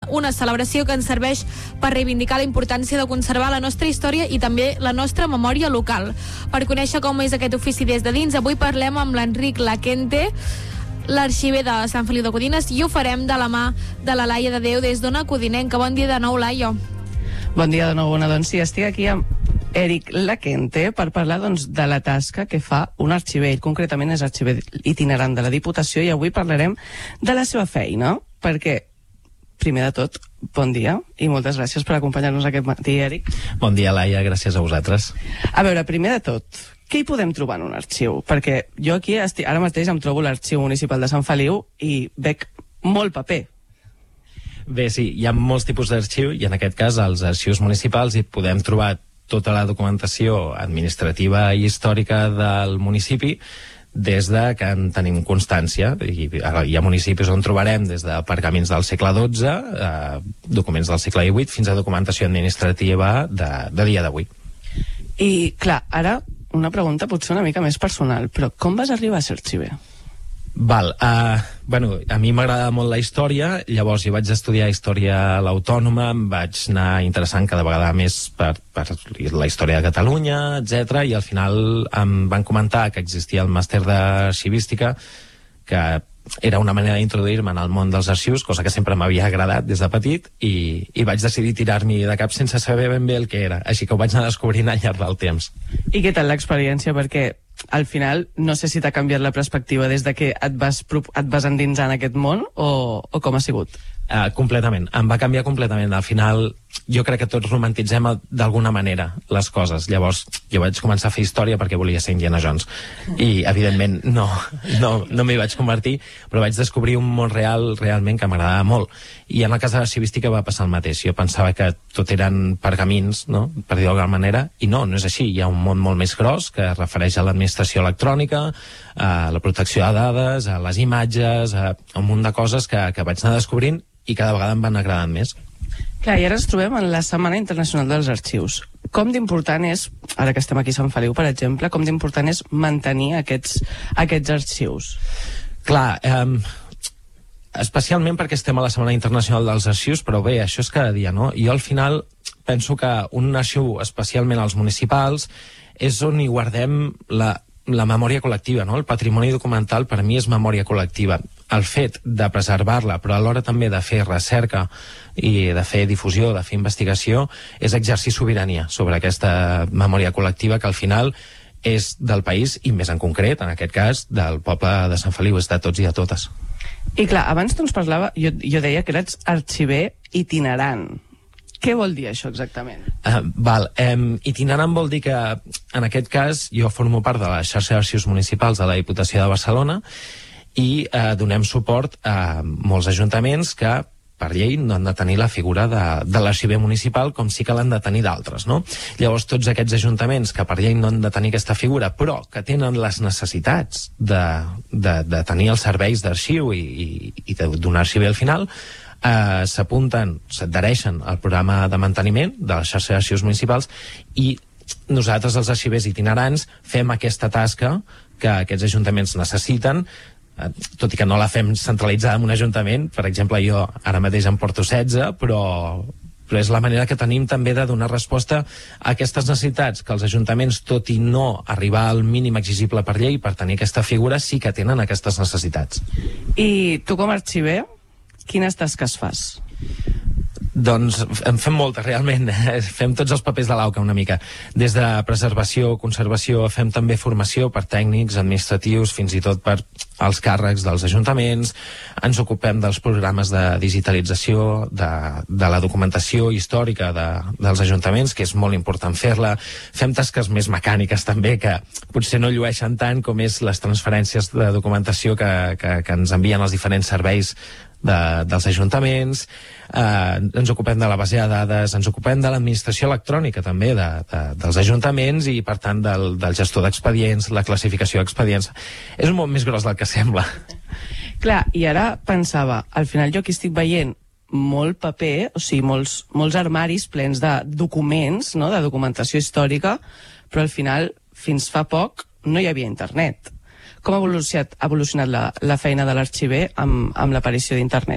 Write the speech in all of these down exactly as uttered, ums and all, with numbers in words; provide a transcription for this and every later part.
una celebració que ens serveix per reivindicar la importància de conservar la nostra història i també la nostra memòria local. Per conèixer com és aquest ofici des de dins, avui parlem amb l'Enric Laquente, l'arxiver de Sant Feliu de Codines, i ho farem de la mà de la Laia de Déu des d'Ona Codinenca. Bon dia de nou, Laia. Bon dia de nou, Ona. Doncs sí, estic aquí amb Eric Laquente per parlar doncs, de la tasca que fa un arxiver. Ell concretament és arxiver itinerant de la Diputació i avui parlarem de la seva feina, perquè, primer de tot, bon dia i moltes gràcies per acompanyar-nos aquest matí, Eric. Bon dia, Laia, gràcies a vosaltres. A veure, primer de tot, què hi podem trobar en un arxiu? Perquè jo aquí estic, ara mateix em trobo l'Arxiu Municipal de Sant Feliu i veig molt paper. Bé, sí, hi ha molts tipus d'arxiu i en aquest cas als arxius municipals hi podem trobar tota la documentació administrativa i històrica del municipi des de que en tenim constància. I hi ha municipis on trobarem des de pergamins del segle dotze, eh, documents del segle divuit, fins a documentació administrativa de, de dia d'avui. I, clar, ara una pregunta potser una mica més personal, però com vas arribar a ser arxiver? Val, uh, bueno, a mi m'agrada molt la història, llavors jo vaig estudiar història a l'Autònoma, em vaig anar interessant cada vegada més per, per la història de Catalunya, etcètera, i al final em van comentar que existia el màster d'arxivística, que era una manera d'introduir-me en el món dels arxius, cosa que sempre m'havia agradat des de petit, i, i vaig decidir tirar-m'hi de cap sense saber ben bé el que era, així que ho vaig anar descobrint al llarg del temps. I què tal l'experiència? Perquè al final no sé si t'ha canviat la perspectiva des de que et vas, et vas endinsar en aquest món o, o com ha sigut? Uh, completament, em va canviar completament. Al final jo crec que tots romantitzem d'alguna manera les coses. Llavors jo vaig començar a fer història perquè volia ser Indiana Jones i evidentment no, no, no m'hi vaig convertir, però vaig descobrir un món real realment que m'agradava molt. I en el cas de l'arxivística va passar el mateix. Jo pensava que tot eren pergamins, no?, per dir-ho d'alguna manera, i no, no és així. Hi ha un món molt més gros que es refereix a l'administració electrònica, a la protecció de dades, a les imatges, a un munt de coses que, que vaig anar descobrint i cada vegada em van agradant més. Clar, i ara ens trobem en la Setmana Internacional dels Arxius. Com d'important és, ara que estem aquí a Sant Feliu, per exemple, com d'important és mantenir aquests, aquests arxius? Clar, eh, especialment perquè estem a la Setmana Internacional dels Arxius, però bé, això és cada dia, no? Jo al final penso que un arxiu, especialment als municipals, és on hi guardem la, la memòria col·lectiva, no? El patrimoni documental per mi és memòria col·lectiva. El fet de preservar-la, però alhora també de fer recerca i de fer difusió, de fer investigació, és exercir sobirania sobre aquesta memòria col·lectiva que al final és del país i més en concret, en aquest cas, del poble de Sant Feliu, és de tots i de totes. I clar, abans tu ens parlava, jo, jo deia que eres arxiver itinerant. Què vol dir això exactament? Uh, val, um, itinerant vol dir que en aquest cas jo formo part de la xarxa d'arxius municipals de la Diputació de Barcelona i eh, donem suport a molts ajuntaments que per llei no han de tenir la figura de, de l'arxiver municipal com sí que l'han de tenir d'altres, no? Llavors tots aquests ajuntaments que per llei no han de tenir aquesta figura però que tenen les necessitats de, de, de tenir els serveis d'arxiu i, i, i d'un arxiver al final eh, s'apunten, s'adhereixen al programa de manteniment de la xarxa d'arxius municipals i nosaltres els arxivers itinerants fem aquesta tasca que aquests ajuntaments necessiten, tot i que no la fem centralitzada en un ajuntament. Per exemple, jo ara mateix en porto setze, però, però és la manera que tenim també de donar resposta a aquestes necessitats que els ajuntaments, tot i no arribar al mínim exigible per llei per tenir aquesta figura, sí que tenen aquestes necessitats. I tu com a arxiver, quines tasques fas? Doncs en fem moltes, realment. Fem tots els papers de l'auca una mica. Des de preservació, conservació, fem també formació per tècnics, administratius, fins i tot per als càrrecs dels ajuntaments. Ens ocupem dels programes de digitalització, de, de la documentació històrica de, dels ajuntaments, que és molt important fer-la. Fem tasques més mecàniques també, que potser no llueixen tant, com és les transferències de documentació que, que, que ens envien els diferents serveis de, dels ajuntaments. Eh, ens ocupem de la base de dades, ens ocupem de l'administració electrònica també de, de, dels ajuntaments i per tant del, del gestor d'expedients, la classificació d'expedients. És un món més gros del que sembla. Clar, i ara pensava, al final jo aquí estic veient molt paper, o sigui, molts, molts armaris plens de documents, no?, de documentació històrica, però al final, fins fa poc, no hi havia internet. Com ha evolucionat, ha evolucionat la, la feina de l'arxiver amb, amb l'aparició d'internet?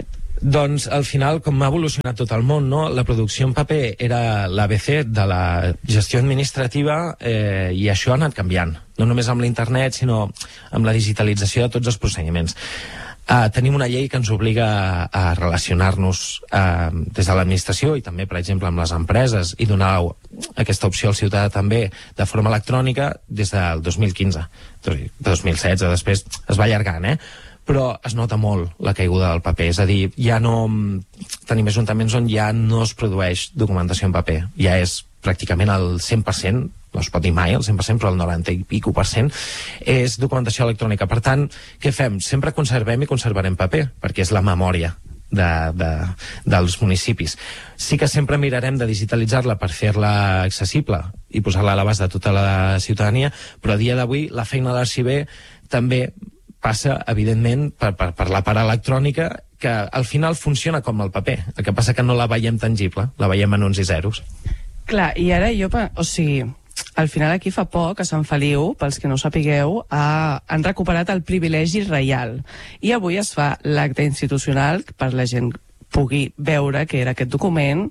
Doncs al final, com ha evolucionat tot el món, no? La producció en paper era l'A B C de la gestió administrativa eh, i això ha anat canviant, no només amb l'internet sinó amb la digitalització de tots els procediments. Uh, tenim una llei que ens obliga a, a relacionar-nos uh, des de l'administració i també, per exemple, amb les empreses i donar aquesta opció al ciutadà també de forma electrònica des del dos mil quinze, dos mil setze, després es va allargant, eh? Però es nota molt la caiguda del paper, és a dir, ja no tenim ajuntaments on ja no es produeix documentació en paper, ja és pràcticament el cent per cent, no es pot dir mai el cent per cent, però el noranta i pico per cent és documentació electrònica. Per tant, què fem? Sempre conservem i conservarem paper, perquè és la memòria de, de, dels municipis. Sí que sempre mirarem de digitalitzar-la per fer-la accessible i posar-la a l'abast de tota la ciutadania, però a dia d'avui la feina de l'arxiver també passa, evidentment, per, per, per la part electrònica, que al final funciona com el paper. El que passa que no la veiem tangible, la veiem en uns i zeros. Clar, i ara jo, o sigui, al final aquí fa poc a Sant Feliu, pels que no ho sapigueu, ha, han recuperat el privilegi reial. I avui es fa l'acte institucional per la gent pugui veure què era aquest document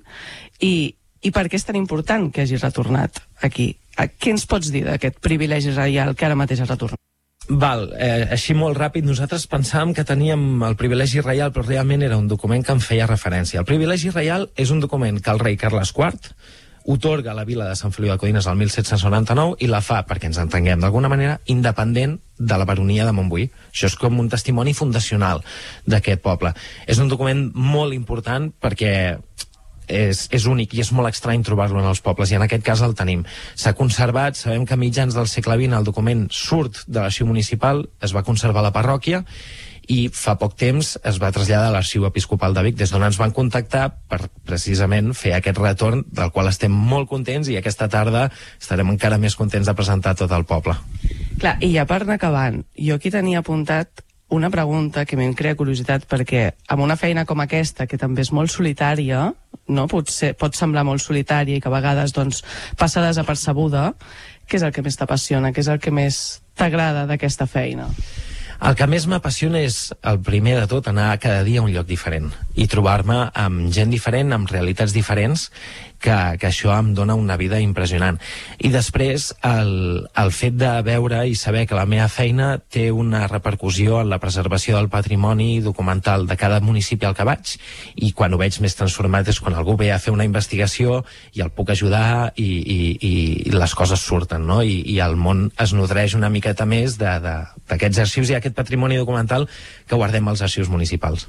i, i per què és tan important que hagi retornat aquí. Què ens pots dir d'aquest privilegi reial que ara mateix ha retornat? Val, eh, així molt ràpid, nosaltres pensàvem que teníem el privilegi reial, però realment era un document que en feia referència. El privilegi reial és un document que el rei Carles quart otorga a la vila de Sant Feliu de Codines el mil set-cents noranta-nou i la fa, perquè ens entenguem d'alguna manera, independent de la baronia de Montbui. Això és com un testimoni fundacional d'aquest poble. És un document molt important perquè és, és únic i és molt estrany trobar-lo en els pobles, i en aquest cas el tenim. S'ha conservat, sabem que a mitjans del segle vint el document surt de l'arxiu municipal, es va conservar a la parròquia i fa poc temps es va traslladar a l'Arxiu Episcopal de Vic, des d'on ens van contactar per precisament fer aquest retorn, del qual estem molt contents, i aquesta tarda estarem encara més contents de presentar tot el poble. Clar, i ja per anar acabant, jo aquí tenia apuntat una pregunta que em crea curiositat, perquè amb una feina com aquesta, que també és molt solitària, no? pot, ser, pot semblar molt solitària i que a vegades doncs, passa desapercebuda, què és el que més t'apassiona, què és el que més t'agrada d'aquesta feina? El que més m'apassiona és, el primer de tot, anar cada dia a un lloc diferent i trobar-me amb gent diferent, amb realitats diferents, que, que això em dona una vida impressionant. I després, el, el fet de veure i saber que la meva feina té una repercussió en la preservació del patrimoni documental de cada municipi al que vaig, i quan ho veig més transformat és quan algú ve a fer una investigació i el puc ajudar i, i, i les coses surten, no? I, i el món es nodreix una miqueta més d'aquests arxius i aquest patrimoni documental que guardem als arxius municipals.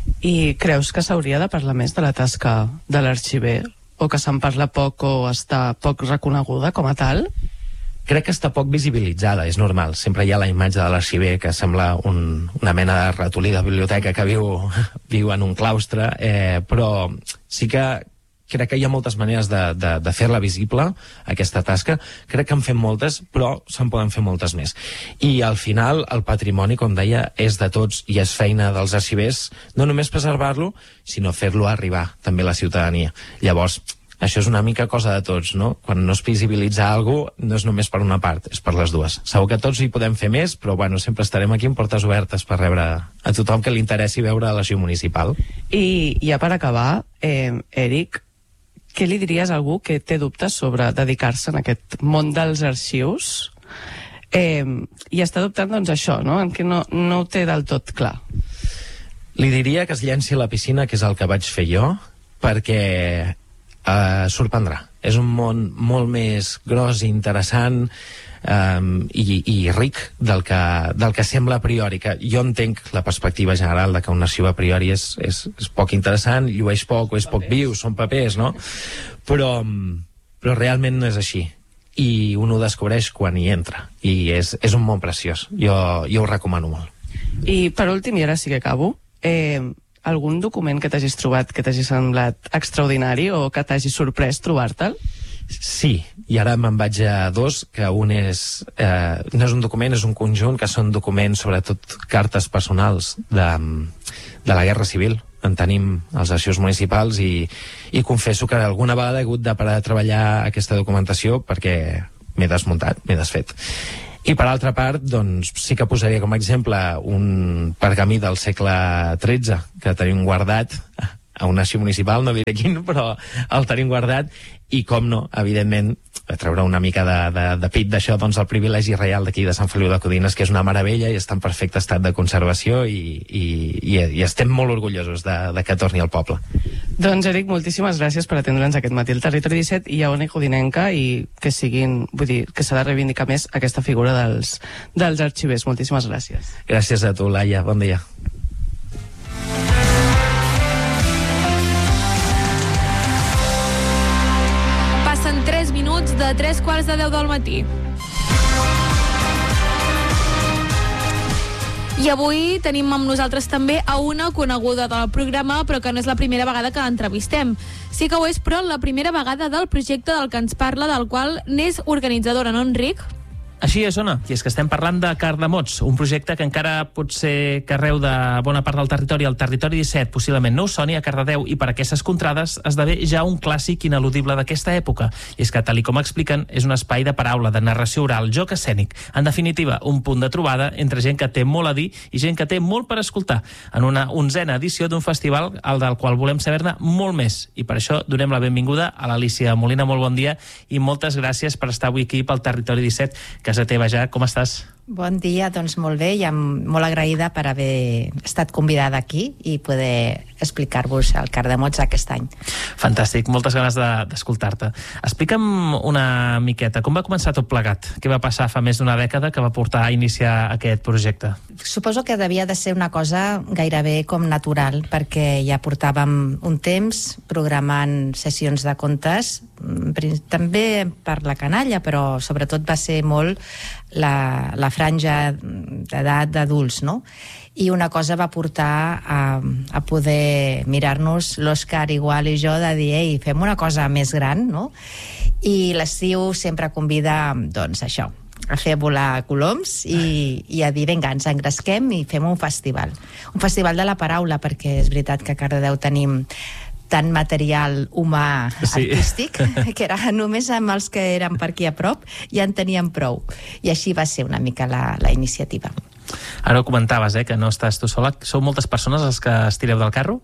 I creus que s'hauria de parlar més de la tasca de l'arxiver? O que se'n parla poc o està poc reconeguda com a tal? Crec que està poc visibilitzada, és normal. Sempre hi ha la imatge de l'arxiver que sembla un, una mena de ratolí de biblioteca que viu, viu en un claustre, eh, però sí que crec que hi ha moltes maneres de, de, de fer-la visible, aquesta tasca. Crec que en fem moltes, però se'n poden fer moltes més. I al final, el patrimoni, com deia, és de tots i és feina dels arxivers, no només preservar-lo, sinó fer-lo arribar també a la ciutadania. Llavors, això és una mica cosa de tots, no? Quan no es visibilitza alguna cosa, no és només per una part, és per les dues. Segur que tots hi podem fer més, però bueno, sempre estarem aquí amb portes obertes per rebre a tothom que li interessi veure l'arxiu municipal. I ja per acabar, eh, Eric, què li diries a algú que té dubtes sobre dedicar-se en aquest món dels arxius eh, i està dubtant, doncs, això, no? En què no, no ho té del tot clar? Li diria que es llenci a la piscina, que és el que vaig fer jo, perquè eh, sorprendrà. És un món molt més gros i interessant, Um, i, i ric del que, del que sembla a priori, que jo entenc la perspectiva general de que un arxiu a priori és, és, és poc interessant, llueix poc o és poc viu, són papers, no? Però, però realment no és així, i un ho descobreix quan hi entra, i és, és un món preciós. Jo, jo ho recomano molt. I per últim, i ara sí que acabo, eh, algun document que t'hagis trobat que t'hagi semblat extraordinari o que t'hagi sorprès trobar-te'l? Sí, i ara me'n vaig a dos, que un és, eh, no és un document, és un conjunt, que són documents, sobretot cartes personals de, de la Guerra Civil. En tenim als arxius municipals i, i confesso que alguna vegada he hagut de parar de treballar aquesta documentació perquè m'he desmuntat, m'he desfet. I per altra part, doncs, sí que posaria com a exemple un pergamí del segle tretze que tenim guardat a un arxiu municipal, no diré quin, però el tenim guardat, i com no, evidentment, a treure una mica de, de, de pit d'això, doncs el privilegi reial d'aquí de Sant Feliu de Codines, que és una meravella i està en perfecte estat de conservació, i, i, i, i estem molt orgullosos de, de que torni al poble. Doncs, Eric, moltíssimes gràcies per atendre'ns aquest matí al Territori disset i a Ona Codinenca, i que siguin, vull dir, que s'ha de reivindicar més aquesta figura dels, dels arxivers. Moltíssimes gràcies. Gràcies a tu, Laia. Bon dia. tres minuts de tres quarts de deu del matí. I avui tenim amb nosaltres també a una coneguda del programa, però que no és la primera vegada que l'entrevistem. Sí que ho és, però la primera vegada del projecte del que ens parla, del qual n'és organitzadora, no, Enric? Així és, Ona, i és que estem parlant de Cardamots, un projecte que encara pot ser que arreu de bona part del territori, el Territori disset, possiblement no us soni, a Cardedeu i per aquestes contrades esdevé ja un clàssic ineludible d'aquesta època. I és que, tal i com expliquen, és un espai de paraula, de narració oral, joc escènic. En definitiva, un punt de trobada entre gent que té molt a dir i gent que té molt per escoltar, en una onzena edició d'un festival al del qual volem saber-ne molt més. I per això donem la benvinguda a l'Alícia Molina. Molt bon dia i moltes gràcies per estar avui aquí pel Territori disset, casa teva ja. Com estàs? Bon dia, doncs molt bé, i molt agraïda per haver estat convidada aquí i poder explicar-vos el Cardamots aquest any. Fantàstic, moltes ganes d'escoltar-te. Explica'm una miqueta, com va començar tot plegat? Què va passar fa més d'una dècada que va portar a iniciar aquest projecte? Suposo que devia de ser una cosa gairebé com natural, perquè ja portàvem un temps programant sessions de contes, també per la canalla, però sobretot va ser molt la, la franja d'edat d'adults, no? I una cosa va portar a, a poder mirar-nos l'Òscar igual i jo de dir, ei, fem una cosa més gran, no? I l'estiu sempre convida, doncs, això, a fer volar coloms i, i a dir, vinga, ens engresquem i fem un festival. Un festival de la paraula, perquè és veritat que a Cardedeu tenim tant material humà sí. artístic, que era només amb els que eren per aquí a prop ja en teníem prou. I així va ser una mica la, la iniciativa. Ara ho comentaves, eh, que no estàs tu sola. Sou moltes persones els que estireu del carro?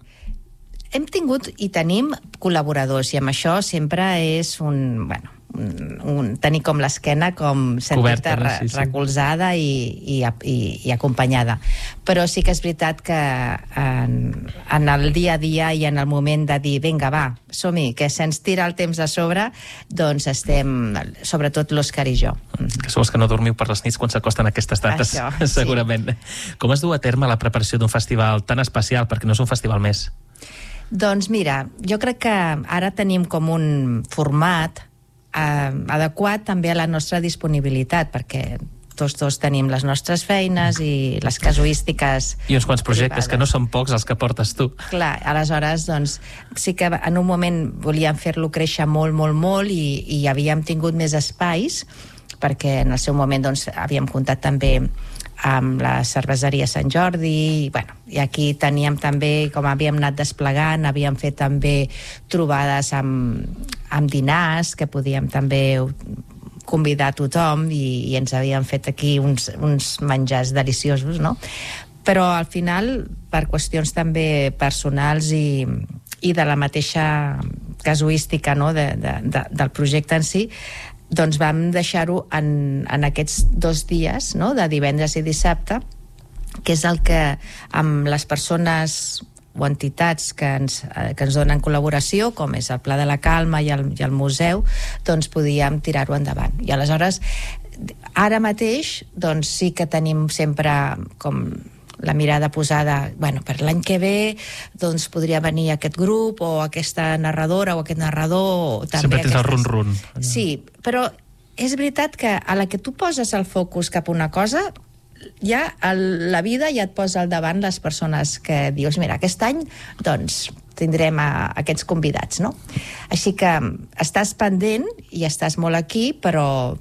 Hem tingut i tenim col·laboradors, i amb això sempre és un... bueno, un, un, tenir com l'esquena com sentir-te re, sí, sí. recolzada i, i, i, i acompanyada. Però sí que és veritat que en, en el dia a dia i en el moment de dir, vinga, va, som-hi, que se'ns tira el temps a sobre, doncs estem, sobretot l'Òscar i jo. Que sou els que no dormiu per les nits quan s'acosten aquestes dates, això, segurament. Sí. Com es du a terme la preparació d'un festival tan especial, perquè no és un festival més? Doncs mira, jo crec que ara tenim com un format eh, adequat també a la nostra disponibilitat, perquè tots dos tenim les nostres feines i les casuístiques i uns quants projectes privades, que no són pocs els que portes tu. Clar, aleshores doncs sí que en un moment volíem fer-lo créixer molt, molt, molt i, i havíem tingut més espais, perquè en el seu moment doncs havíem comptat també amb la cerveseria Sant Jordi, i, bueno, i aquí teníem també, com havíem anat desplegant, havíem fet també trobades amb, amb dinars, que podíem també convidar tothom, i, i ens havien fet aquí uns, uns menjars deliciosos, no? Però al final, per qüestions també personals i, i de la mateixa casuística, no? de, de, de, del projecte en si, doncs vam deixar-ho en, en aquests dos dies, no? De divendres i dissabte, que és el que amb les persones o entitats que ens, que ens donen col·laboració, com és el Pla de la Calma i el, i el museu, doncs podíem tirar-ho endavant. I aleshores, ara mateix, doncs sí que tenim sempre com la mirada posada, bueno, per l'any que ve doncs podria venir aquest grup o aquesta narradora o aquest narrador. També sempre tens aquestes... el run-run. Sí, però és veritat que a la que tu poses el focus cap a una cosa, ja el, la vida ja et posa al davant les persones que dius, mira, aquest any doncs tindrem a, a aquests convidats, no? Així que estàs pendent i estàs molt aquí, però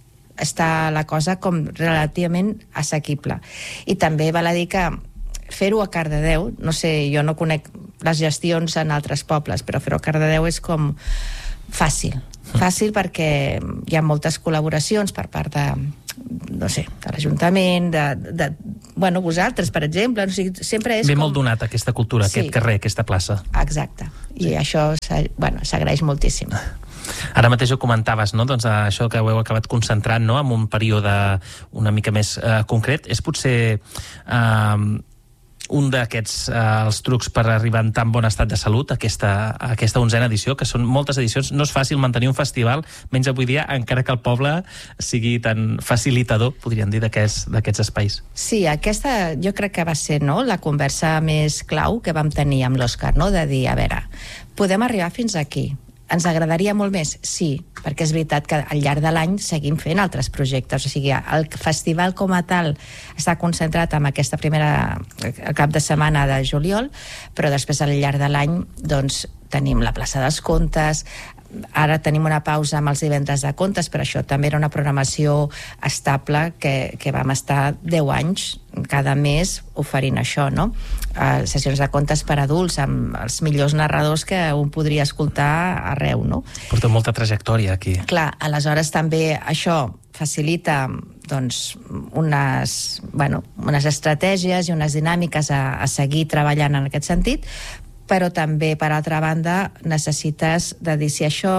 està la cosa com relativament assequible. I també val a dir que fer-ho a Cardedeu, no sé, jo no conec les gestions en altres pobles, però fer-ho a Cardedeu és com fàcil. Fàcil perquè hi ha moltes col·laboracions per part de, no sé, de l'Ajuntament, de, de, bueno, vosaltres, per exemple. O sigui, sempre és Ve com... molt donat aquesta cultura, Sí. aquest carrer, aquesta plaça. Exacte. I això s'ha- bueno, s'agraeix moltíssim. Ara mateix ho comentaves, no? Doncs això que ho heu acabat concentrant, no?, en un període una mica més eh, concret. És potser eh, un d'aquests eh, els trucs per arribar en tan bon estat de salut, aquesta, aquesta onzena edició, que són moltes edicions. No és fàcil mantenir un festival, menys avui dia, encara que el poble sigui tan facilitador, podríem dir, d'aquests d'aquests espais. Sí, aquesta jo crec que va ser, no, la conversa més clau que vam tenir amb l'Òscar, no? De dir, a veure, podem arribar fins aquí. Ens agradaria molt més? Sí, perquè és veritat que al llarg de l'any seguim fent altres projectes. O sigui, el festival com a tal està concentrat en aquesta primera el cap de setmana de juliol, però després al llarg de l'any doncs, tenim la plaça dels contes, ara tenim una pausa amb els divendres de contes, però això també era una programació estable que, que vam estar deu anys cada mes oferint això, no? Uh, sessions de contes per adults amb els millors narradors que un podria escoltar arreu, no? Porta molta trajectòria aquí. Clar, aleshores també això facilita doncs, unes, bueno, unes estratègies i unes dinàmiques a, a seguir treballant en aquest sentit, però també, per altra banda, necessites de dir si això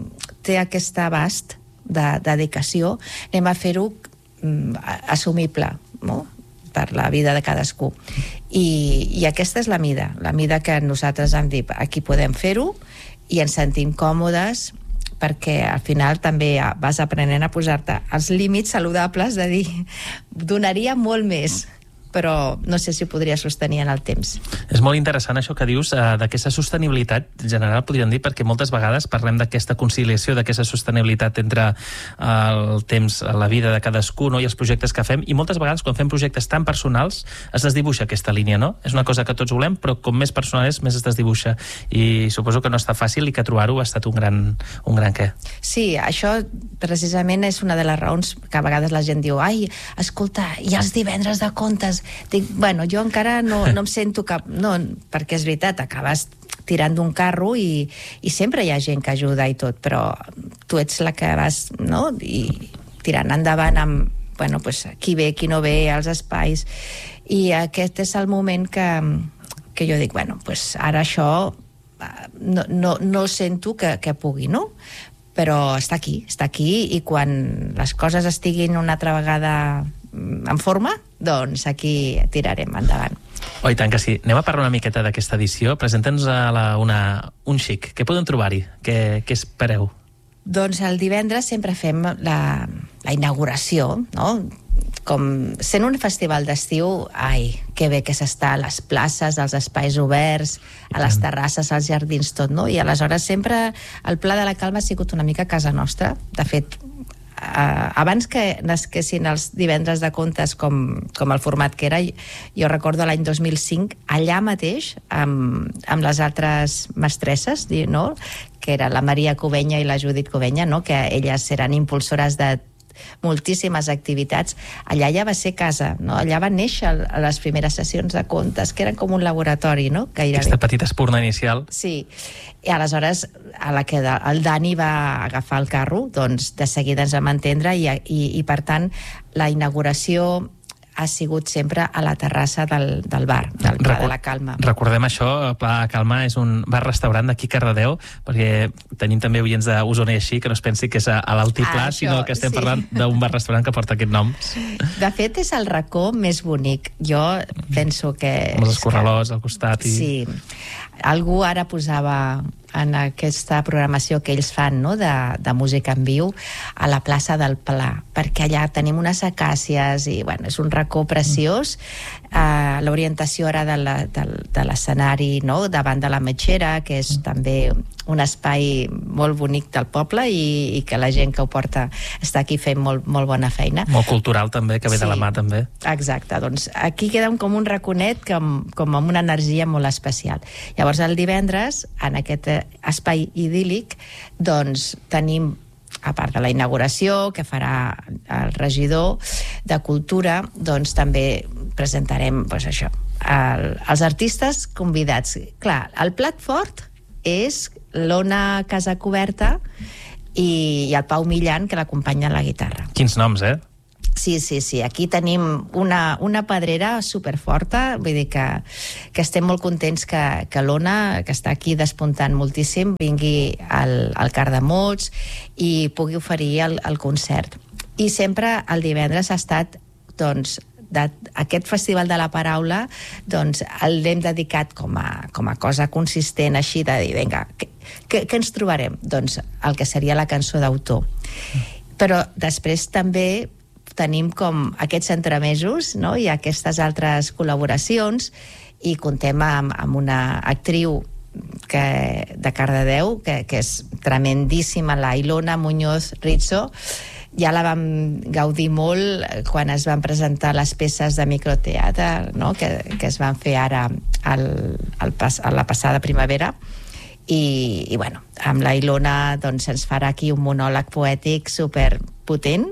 té aquest abast de dedicació, anem a fer-ho mm, assumible, no?, per la vida de cadascú. I, I aquesta és la mida, la mida que nosaltres hem dit, aquí podem fer-ho i ens sentim còmodes, perquè al final també vas aprenent a posar-te els límits saludables de dir, donaria molt més, però no sé si ho podria sostenir en el temps. És molt interessant això que dius, eh, d'aquesta sostenibilitat general, podríem dir, perquè moltes vegades parlem d'aquesta conciliació, d'aquesta sostenibilitat entre eh, el temps, la vida de cadascú, no?, i els projectes que fem, i moltes vegades quan fem projectes tan personals es desdibuixa aquesta línia, no? És una cosa que tots volem, però com més personal és, més es desdibuixa, i suposo que no està fàcil i que trobar-ho ha estat un gran, un gran què. Sí, això precisament és una de les raons que a vegades la gent diu, ai, escolta, hi ha els divendres de contes. Dic, bueno, jo encara no, no em sento cap... No, perquè és veritat, acabes tirant d'un carro i, i sempre hi ha gent que ajuda i tot, però tu ets la que vas, no?, i tirant endavant amb, bueno, pues, qui ve, qui no ve, als espais, i aquest és el moment que, que jo dic, bueno, pues ara això no, no, no sento que, que pugui, no? Però està aquí, està aquí, i quan les coses estiguin una altra vegada en forma, doncs aquí tirarem endavant. Oh, i tant que sí. Anem a parlar una miqueta d'aquesta edició. Presenta'ns a la, una, un xic. Què podem trobar-hi? Què, què espereu? Doncs el divendres sempre fem la, la inauguració, no? Com sent un festival d'estiu, ai, que bé que s'està a les places, als espais oberts, a les terrasses, als jardins, tot, no? I aleshores sempre el Pla de la Calma ha sigut una mica casa nostra. De fet, Uh, abans que nasquessin els divendres de contes com, com el format que era, jo recordo l'any dos mil cinc, allà mateix, amb, amb les altres mestresses, no?, que era la Maria Covenya i la Judit Covenya, no?, que elles eren impulsores de moltíssimes activitats. Allà ja va ser casa, no? Allà van néixer les primeres sessions de contes, que eren com un laboratori, no? Gairebé. Aquesta petita espurna inicial. Sí, i aleshores a la que el Dani va agafar el carro, doncs de seguida ens vam entendre i, i, i per tant la inauguració ha sigut sempre a la terrassa del, del bar, del Pla Record, de la Calma. Recordem això, el Pla de la Calma és un bar-restaurant d'aquí Cardedeu, perquè tenim també oients d'Osona i així, que no es pensi que és a, a l'altiplà, ah, sinó que estem sí. parlant d'un bar-restaurant que porta aquest nom. De fet, és el racó més bonic. Jo penso que... Amb els escorralors al costat. I... Sí. Algú ara posava en aquesta programació que ells fan, no?, de, de música en viu a la plaça del Pla, perquè allà tenim unes acàcies i, bueno, és un racó preciós. Uh, l'orientació ara de, la, de, de l'escenari, no?, davant de la Metxera, que és també un espai molt bonic del poble i, i que la gent que ho porta està aquí fent molt, molt bona feina. Molt cultural també, que ve sí, de la mà també. Exacte, doncs aquí queda com un raconet com, com amb una energia molt especial. Llavors el divendres, en aquest espai idíl·lic, doncs tenim, a part de la inauguració que farà el regidor de Cultura, doncs també presentarem, doncs això, el, els artistes convidats. Clar, el plat fort és l'Ona Casa Coberta i, i el Pau Millan, que l'acompanya a la guitarra. Quins noms, eh? Sí, sí, sí. Aquí tenim una, una pedrera superforta, vull dir que, que estem molt contents que, que l'Ona, que està aquí despuntant moltíssim, vingui al, al Cardamots i pugui oferir el, el concert. I sempre el divendres ha estat, doncs, aquest Festival de la Paraula, doncs, l'hem dedicat com a, com a cosa consistent, així de dir, vinga, què, què, què ens trobarem? Doncs el que seria la cançó d'autor. Però després també tenim com aquests entremesos, no? I aquestes altres col·laboracions, i contem amb, amb una actriu que, de Cardedeu, que, que és tremendíssima, la Ilona Muñoz Rizzo. Ja la vam gaudir molt quan es van presentar les peces de microteatre, no? que, que es van fer ara al, al pas, a la passada primavera. I, i bueno, amb la Ilona doncs, ens farà aquí un monòleg poètic superpotent,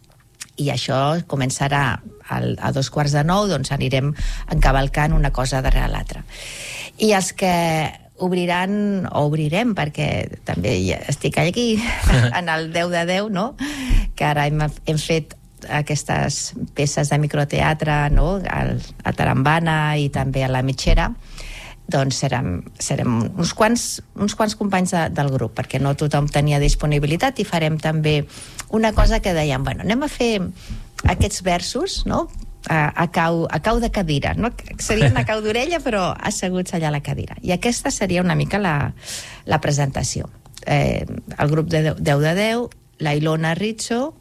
i això començarà al, a dos quarts de nou, doncs anirem encavalcant una cosa darrere l'altra. I els que obriran, o obrirem, perquè també estic aquí en el deu de deu, no? Que ara hem, hem fet aquestes peces de microteatre, no? Al, a Tarambana i també a la Mitxera. Doncs serem, serem uns quants, uns quants companys de, del grup, perquè no tothom tenia disponibilitat, i farem també una cosa que dèiem, bueno, anem a fer aquests versos, no?, a, a, cau, a cau de cadira, no? Serien a cau d'orella, però asseguts allà a la cadira. I aquesta seria una mica la, la presentació. Eh, el grup de deu de deu, la Ilona Rizzo,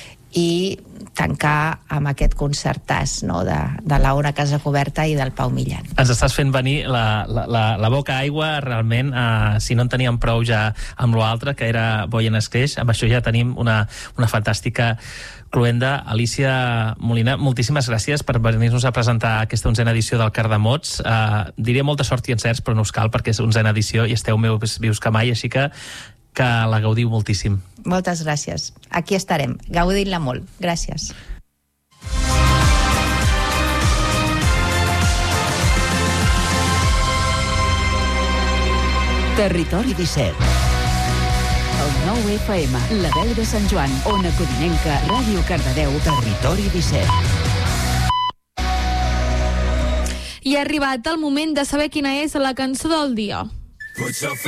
i tancar amb aquest concertàs, no?, de, de l'Ona Casacoberta i del Pau Millan. Ens estàs fent venir la, la, la, la boca aigua, realment, eh, si no en teníem prou ja amb l'altre, que era Boy en Escreix, amb això ja tenim una, una fantàstica cluenda. Alicia Molina, moltíssimes gràcies per venir-nos a presentar aquesta onzena edició del Cardamots. Eh, diria molta sort i encerts, però no us cal, perquè és onzena edició i esteu més vius que mai, així que que la gaudiu moltíssim. Moltes gràcies. Aquí estarem, gaudint-la molt. Gràcies. Territori disset. El nou F M, la veu de Sant Joan, Ona Codinenca, Ràdio Cardedeu, Territori disset. I ha arribat el moment de saber quina és la cançó del dia.